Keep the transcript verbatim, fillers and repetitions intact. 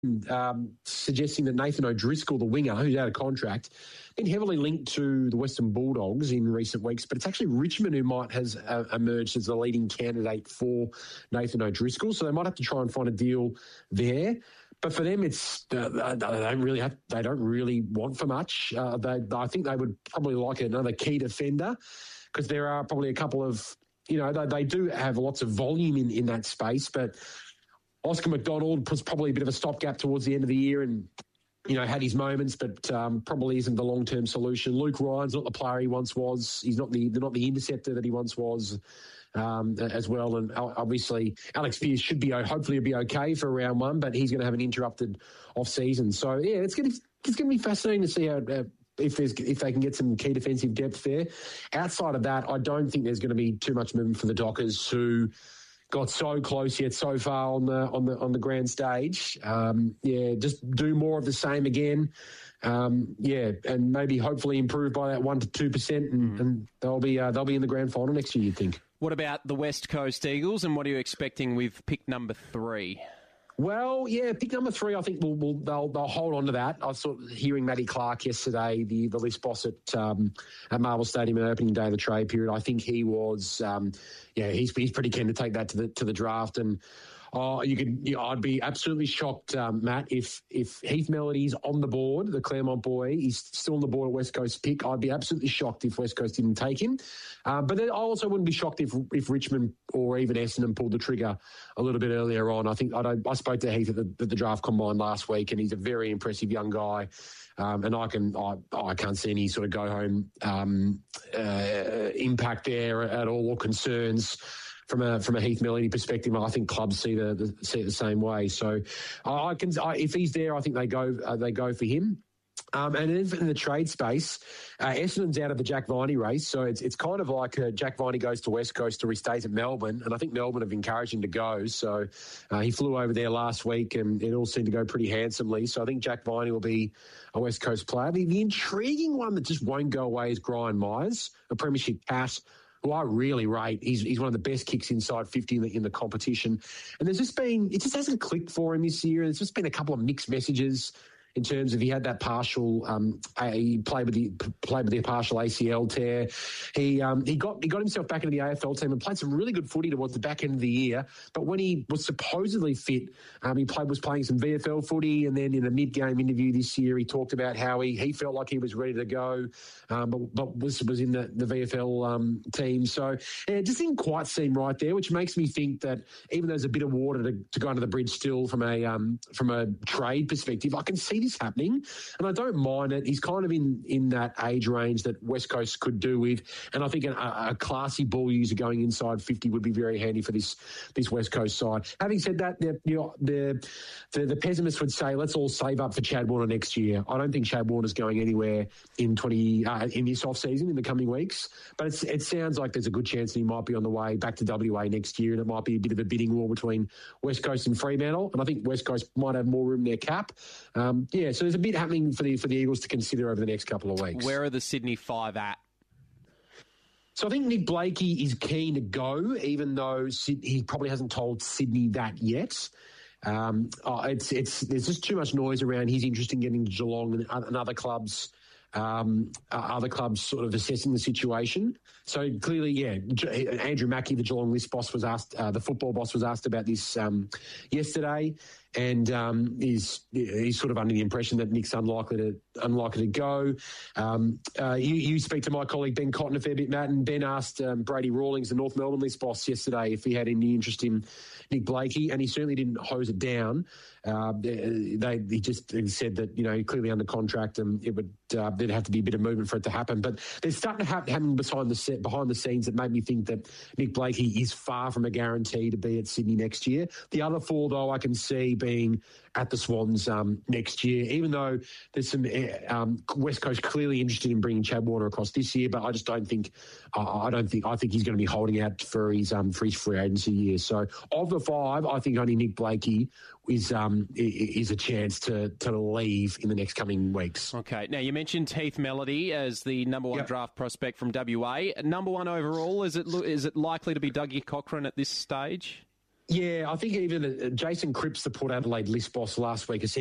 Um, suggesting that Nathan O'Driscoll, the winger, who's out of contract, been heavily linked to the Western Bulldogs in recent weeks, but it's actually Richmond who might has uh, emerged as the leading candidate for Nathan O'Driscoll, so they might have to try and find a deal there. But for them, it's uh, they don't really have, they don't really want for much. Uh, they, I think they would probably like another key defender because there are probably a couple of, you know, they, they do have lots of volume in, in that space, but Oscar McDonald was probably a bit of a stopgap towards the end of the year and, you know, had his moments, but um, probably isn't the long-term solution. Luke Ryan's not the player he once was. He's not the not the interceptor that he once was um, as well. And obviously, Alex Pearce should be, hopefully be okay for round one, but he's going to have an interrupted off-season. So, yeah, it's going to it's going to be fascinating to see how uh, if there's if they can get some key defensive depth there. Outside of that, I don't think there's going to be too much movement for the Dockers, who got so close yet so far on the on the on the grand stage. Um, yeah, just do more of the same again. Um, yeah, and maybe hopefully improve by that one to two percent, and, and they'll be uh, they'll be in the grand final next year, you'd think. What about the West Coast Eagles, and what are you expecting with pick number three? Well, yeah, pick number three, I think we'll, we'll, they'll, they'll hold on to that. I was sort of hearing Matty Clark yesterday, the, the list boss at um, at Marvel Stadium on opening day of the trade period. I think he was, um, yeah, he's he's pretty keen to take that to the to the draft. And oh, you could, you know, I'd be absolutely shocked, um, Matt, if if Heath Melody's on the board, the Claremont boy, he's still on the board at West Coast pick. I'd be absolutely shocked if West Coast didn't take him. Um, but then I also wouldn't be shocked if if Richmond or even Essendon pulled the trigger a little bit earlier on. I think I, don't, I spoke to Heath at the, at the draft combine last week, and he's a very impressive young guy. Um, and I can I, I can't see any sort of go home um, uh, impact there at all, or concerns from a from a Heath Melody perspective. I think clubs see the, the see it the same way. So I can I, if he's there, I think they go uh, they go for him. Um, and in the trade space, uh, Essendon's out of the Jack Viney race, so it's it's kind of like uh, Jack Viney goes to West Coast or he stays at Melbourne, and I think Melbourne have encouraged him to go. So uh, he flew over there last week, and it all seemed to go pretty handsomely. So I think Jack Viney will be a West Coast player. The, the intriguing one that just won't go away is Brian Myers, a premiership cat, who I really rate. He's he's one of the best kicks inside fifty in the, in the competition. And there's just been, it just hasn't clicked for him this year. There's just been a couple of mixed messages in terms of he had that partial, um, he played with the played with the partial A C L tear. He um, he got he got himself back into the A F L team and played some really good footy towards the back end of the year. But when he was supposedly fit, um, he played was playing some V F L footy, and then in a mid-game interview this year, he talked about how he, he felt like he was ready to go, um, but, but was was in the, the V F L um, team. So yeah, it just didn't quite seem right there, which makes me think that even though there's a bit of water to, to go under the bridge still from a um, from a trade perspective, I can see this happening, and I don't mind it. He's kind of in, in that age range that West Coast could do with, and I think a, a classy ball user going inside fifty would be very handy for this this West Coast side. Having said that, the, you know, the, the the pessimists would say let's all save up for Chad Warner next year. I don't think Chad Warner's going anywhere in twenty uh, in this off season in the coming weeks, but it's, it sounds like there's a good chance that he might be on the way back to W A next year, and it might be a bit of a bidding war between West Coast and Fremantle, and I think West Coast might have more room in their cap. Um, yeah, so there's a bit happening for the for the Eagles to consider over the next couple of weeks. Where are the Sydney Five at? So I think Nick Blakey is keen to go, even though he probably hasn't told Sydney that yet. Um, oh, it's it's there's just too much noise around his interest in getting to Geelong and, and other clubs. Um, uh, other clubs sort of assessing the situation. So clearly, yeah, Andrew Mackey, the Geelong list boss, was asked, uh, the football boss was asked about this um, yesterday, and um, he's he's sort of under the impression that Nick's unlikely to unlikely to go. Um, uh, you, you speak to my colleague Ben Cotton a fair bit, Matt, and Ben asked um, Brady Rawlings, the North Melbourne list boss, yesterday if he had any interest in Nick Blakey, and he certainly didn't hose it down. Uh, they he just said that, you know, clearly under contract, and it would uh, there'd have to be a bit of movement for it to happen. But there's starting to happen behind the set, behind the scenes that made me think that Nick Blakey is far from a guarantee to be at Sydney next year. The other four, though, I can see being at the Swans um, next year, even though there's some um, West Coast clearly interested in bringing Chad Warner across this year. But I just don't think uh, I don't think I think he's going to be holding out for his um, for his free agency year. So of the five, I think only Nick Blakey is um, is a chance to to leave in the next coming weeks. Okay. Now you mentioned Heath Melody as the number one yep. draft prospect from W A. Number one overall, is it is it likely to be Dougie Cochran at this stage? Yeah, I think even uh, Jason Cripps, the Port Adelaide list boss last week, has